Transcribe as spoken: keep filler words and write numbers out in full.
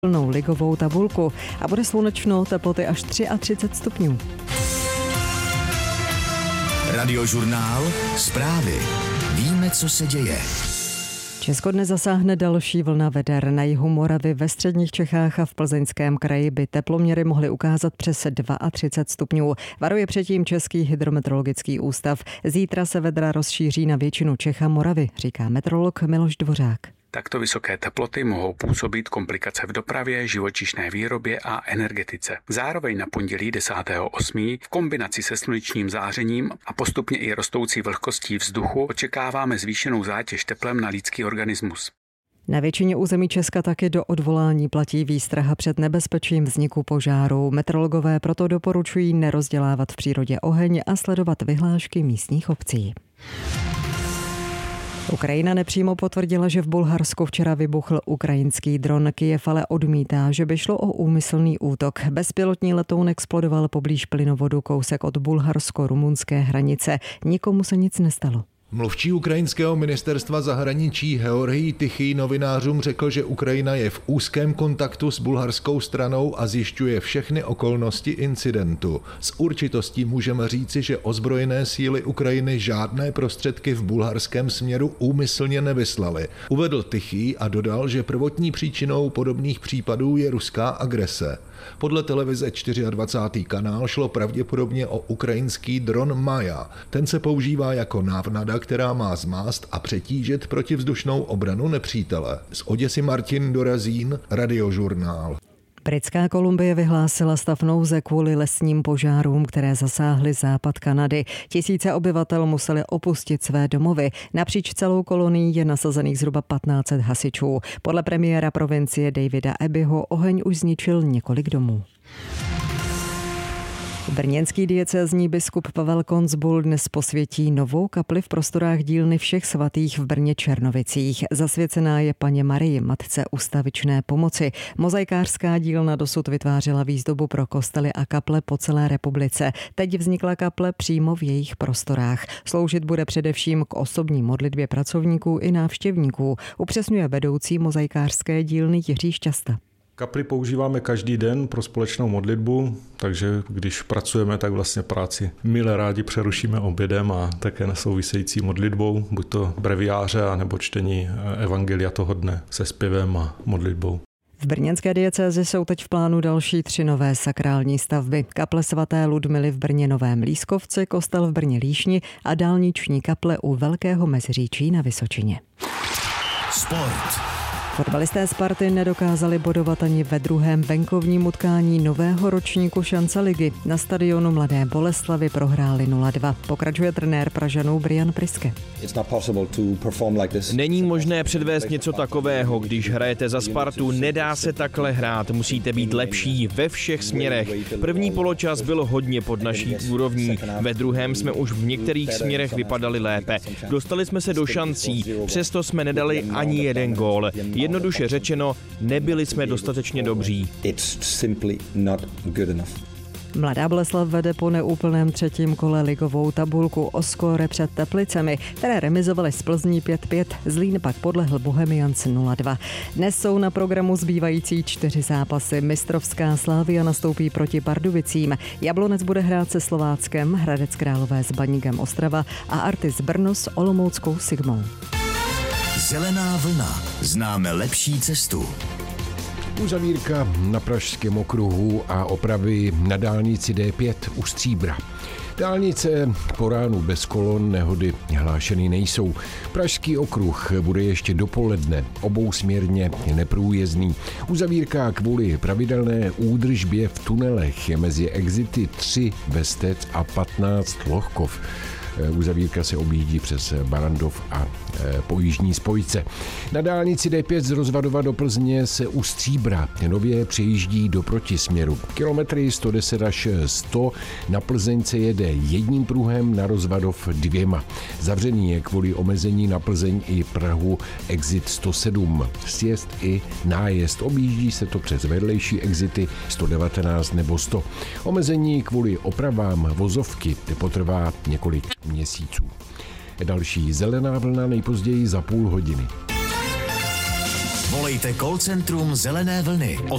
plnou ligovou tabulku a bude slunečno, teploty až třicet tři stupňů. Radiožurnál, zprávy. Víme, co se děje. Česko dnes zasáhne další vlna veder. Na jihu Moravy, ve středních Čechách a v Plzeňském kraji by teploměry mohly ukázat přes třicet dva stupňů. Varuje předtím Český hydrometeorologický ústav. Zítra se vedra rozšíří na většinu Čech a Moravy, říká meteorolog Miloš Dvořák. Takto vysoké teploty mohou působit komplikace v dopravě, živočišné výrobě a energetice. Zároveň na pondělí desátého osmého v kombinaci se slunečním zářením a postupně i rostoucí vlhkostí vzduchu očekáváme zvýšenou zátěž teplem na lidský organismus. Na většině území Česka taky do odvolání platí výstraha před nebezpečím vzniku požáru. Meteorologové proto doporučují nerozdělávat v přírodě oheň a sledovat vyhlášky místních obcí. Ukrajina nepřímo potvrdila, že v Bulharsku včera vybuchl ukrajinský dron. Kyjev ale odmítá, že by šlo o úmyslný útok. Bezpilotní letoun explodoval poblíž plynovodu kousek od bulharsko-rumunské hranice. Nikomu se nic nestalo. Mluvčí ukrajinského ministerstva zahraničí Georgij Tichý novinářům řekl, že Ukrajina je v úzkém kontaktu s bulharskou stranou a zjišťuje všechny okolnosti incidentu. S určitostí můžeme říci, že ozbrojené síly Ukrajiny žádné prostředky v bulharském směru úmyslně nevyslaly. Uvedl Tichý a dodal, že prvotní příčinou podobných případů je ruská agrese. Podle televize dvacátý čtvrtý kanál šlo pravděpodobně o ukrajinský dron Maja. Ten se používá jako návnada, která má zmást a přetížit protivzdušnou obranu nepřítele. Z Oděsy Martin Dorazín, Radiožurnál. Britská Kolumbie vyhlásila stav nouze kvůli lesním požárům, které zasáhly západ Kanady. Tisíce obyvatel museli opustit své domovy. Napříč celou kolonií je nasazených zhruba patnáct set hasičů. Podle premiéra provincie Davida Abbeyho oheň už zničil několik domů. Brněnský diecézní biskup Pavel Koncbul dnes posvětí novou kapli v prostorách dílny Všech svatých v Brně Černovicích. Zasvěcená je Panně Marii, matce ustavičné pomoci. Mozaikářská dílna dosud vytvářela výzdobu pro kostely a kaple po celé republice. Teď vznikla kaple přímo v jejich prostorách. Sloužit bude především k osobní modlitbě pracovníků i návštěvníků, upřesňuje vedoucí mozaikářské dílny Jiří Šťasta. Kapli používáme každý den pro společnou modlitbu, takže když pracujeme, tak vlastně práci mile rádi přerušíme obědem a také nesouvisející modlitbou, buď to breviáře, anebo čtení evangelia toho dne se zpěvem a modlitbou. V brněnské diecézi jsou teď v plánu další tři nové sakrální stavby. Kaple svaté Ludmily v Brně Novém Lískovci, kostel v Brně Líšni a dálniční kaple u Velkého Meziříčí na Vysočině. Sport. Fotbalisté Sparty nedokázali bodovat ani ve druhém venkovním utkání nového ročníku šance ligy. Na stadionu Mladé Boleslavi prohráli nula dva. Pokračuje trenér Pražanů Brian Priske. Není možné předvést něco takového, když hrajete za Spartu, nedá se takhle hrát, musíte být lepší ve všech směrech. První poločas byl hodně pod naší úrovní, ve druhém jsme už v některých směrech vypadali lépe. Dostali jsme se do šancí, přesto jsme nedali ani jeden gól. Jednoduše řečeno, nebyli jsme dostatečně dobří. Mladá Boleslav vede po neúplném třetím kole ligovou tabulku o skóre před Teplicemi, které remizovaly s Plzní pět pět, Zlín pak podlehl Bohemians nula dva. Dnes jsou na programu zbývající čtyři zápasy. Mistrovská Slavia nastoupí proti Pardubicím, Jablonec bude hrát se Slováckem, Hradec Králové s Baníkem Ostrava a Artis Brno s Olomouckou Sigmou. Zelená vlna. Známe lepší cestu. Uzavírka na Pražském okruhu a opravy na dálnici D pět u Stříbra. Dálnice po ránu bez kolon, nehody hlášeny nejsou. Pražský okruh bude ještě dopoledne obousměrně neprůjezdný. Uzavírka kvůli pravidelné údržbě v tunelech je mezi exity tři Vestec a patnáct Lohkov. Uzavírka se objíždí přes Barandov a po jižní spojce. Na dálnici D pět z Rozvadova do Plzně se u Stříbra nově přejíždí do protisměru. Kilometry sto deset až sto, na Plzeň se jede jedním pruhem, na Rozvadov dvěma. Zavřený je kvůli omezení na Plzeň i Prahu exit sto sedm. Sjezd i nájezd. Objíždí se to přes vedlejší exity sto devatenáct nebo sto. Omezení kvůli opravám vozovky potrvá několik měsíců. Další zelená vlna nejpozději za půl hodiny. Volejte call centrum Zelené vlny